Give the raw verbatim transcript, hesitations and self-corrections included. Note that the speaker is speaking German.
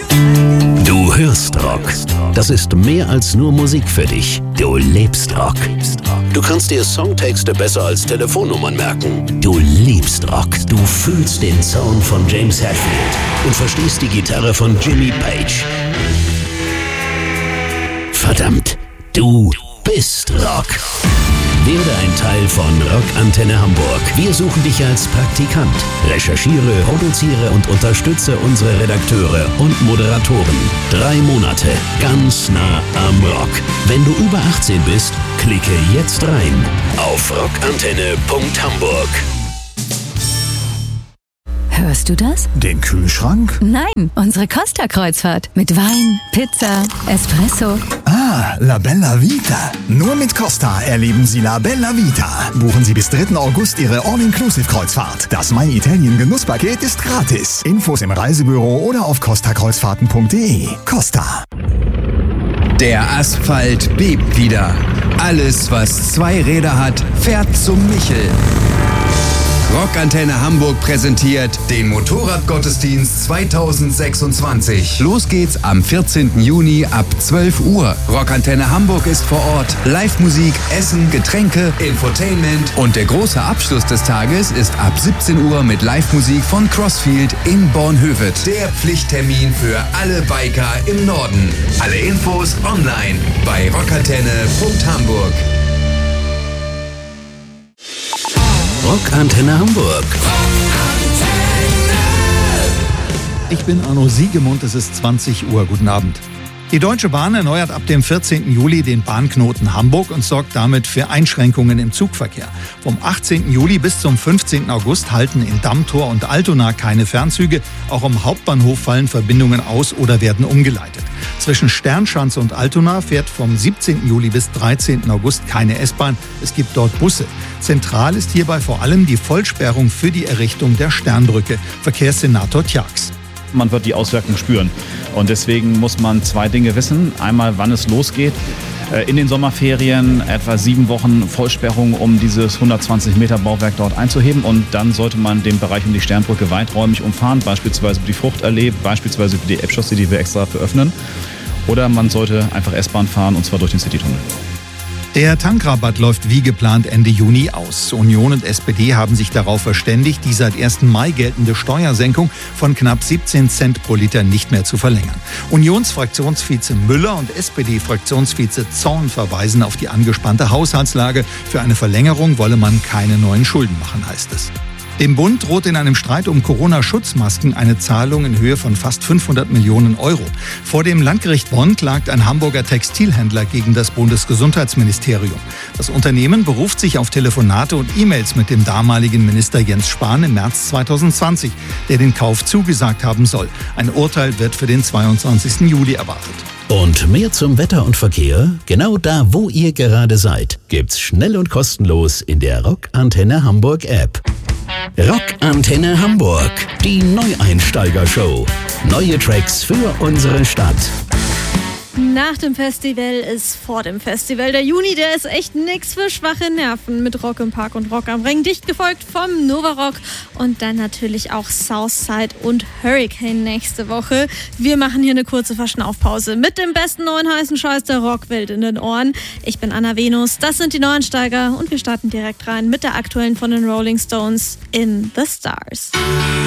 Du hörst Rock. Das ist mehr als nur Musik für dich. Du lebst Rock. Du kannst dir Songtexte besser als Telefonnummern merken. Du liebst Rock. Du fühlst den Sound von James Hetfield und verstehst die Gitarre von Jimmy Page. Verdammt, du bist Rock. Werde ein Teil von Rock Antenne Hamburg. Wir suchen dich als Praktikant. Recherchiere, produziere und unterstütze unsere Redakteure und Moderatoren. Drei Monate, ganz nah am Rock. Wenn du über achtzehn bist, klicke jetzt rein auf rockantenne punkt hamburg. Hörst du das? Den Kühlschrank? Nein, unsere Costa-Kreuzfahrt. Mit Wein, Pizza, Espresso. Ah, La Bella Vita. Nur mit Costa erleben Sie La Bella Vita. Buchen Sie bis dritten August Ihre All-Inclusive-Kreuzfahrt. Das My Italien Genusspaket ist gratis. Infos im Reisebüro oder auf costa kreuzfahrten punkt de. Costa. Der Asphalt bebt wieder. Alles, was zwei Räder hat, fährt zum Michel. Rockantenne Hamburg präsentiert den Motorradgottesdienst zweitausendsechsundzwanzig. Los geht's am vierzehnten Juni ab zwölf Uhr. Rockantenne Hamburg ist vor Ort. Live-Musik, Essen, Getränke, Infotainment und der große Abschluss des Tages ist ab siebzehn Uhr mit Live-Musik von Crossfield in Bornhöved. Der Pflichttermin für alle Biker im Norden. Alle Infos online bei rockantenne punkt hamburg. Rockantenne Hamburg. Ich bin Arno Siegemund, es ist zwanzig Uhr. Guten Abend. Die Deutsche Bahn erneuert ab dem vierzehnten Juli den Bahnknoten Hamburg und sorgt damit für Einschränkungen im Zugverkehr. Vom achtzehnten Juli bis zum fünfzehnten August halten in Dammtor und Altona keine Fernzüge. Auch am Hauptbahnhof fallen Verbindungen aus oder werden umgeleitet. Zwischen Sternschanze und Altona fährt vom siebzehnten Juli bis dreizehnten August keine S-Bahn. Es gibt dort Busse. Zentral ist hierbei vor allem die Vollsperrung für die Errichtung der Sternbrücke. Verkehrssenator Tjax. Man wird die Auswirkungen spüren. Und deswegen muss man zwei Dinge wissen. Einmal, wann es losgeht. In den Sommerferien etwa sieben Wochen Vollsperrung, um dieses hundertzwanzig Meter Bauwerk dort einzuheben. Und dann sollte man den Bereich um die Sternbrücke weiträumig umfahren, beispielsweise über die Fruchtallee, beispielsweise über die Elbchaussee, die wir extra dafür öffnen. Oder man sollte einfach S-Bahn fahren, und zwar durch den Citytunnel. Der Tankrabatt läuft wie geplant Ende Juni aus. Union und S P D haben sich darauf verständigt, die seit ersten Mai geltende Steuersenkung von knapp siebzehn Cent pro Liter nicht mehr zu verlängern. Unionsfraktionsvize Müller und S P D-Fraktionsvize Zorn verweisen auf die angespannte Haushaltslage. Für eine Verlängerung wolle man keine neuen Schulden machen, heißt es. Dem Bund droht in einem Streit um Corona-Schutzmasken eine Zahlung in Höhe von fast fünfhundert Millionen Euro. Vor dem Landgericht Bonn klagt ein Hamburger Textilhändler gegen das Bundesgesundheitsministerium. Das Unternehmen beruft sich auf Telefonate und E-Mails mit dem damaligen Minister Jens Spahn im März zweitausendzwanzig, der den Kauf zugesagt haben soll. Ein Urteil wird für den zweiundzwanzigsten Juli erwartet. Und mehr zum Wetter und Verkehr, genau da, wo ihr gerade seid, gibt's schnell und kostenlos in der Rockantenne Hamburg App. Rockantenne Hamburg, die Neueinsteiger-Show. Neue Tracks für unsere Stadt. Nach dem Festival ist vor dem Festival. Der Juni, der ist echt nix für schwache Nerven mit Rock im Park und Rock am Ring. Dicht gefolgt vom Nova Rock und dann natürlich auch Southside und Hurricane nächste Woche. Wir machen hier eine kurze Verschnaufpause mit dem besten neuen heißen Scheiß der Rockwelt in den Ohren. Ich bin Anna Venus, das sind die Neueinsteiger und wir starten direkt rein mit der aktuellen von den Rolling Stones, In the Stars.